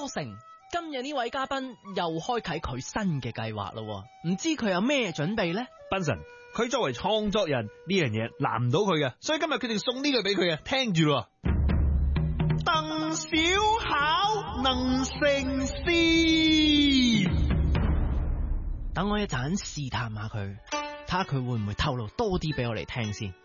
康城，今日呢位嘉賓又開啟佢新嘅計劃咯，唔知佢有咩準備呢？ 斌神，佢作為創作人呢樣嘢難唔到佢嘅，所以今日決定送呢句俾佢啊，聽住咯。鄧小巧能成事， 等我一陣試探下佢，睇下佢會唔會透露多啲俾我哋聽先。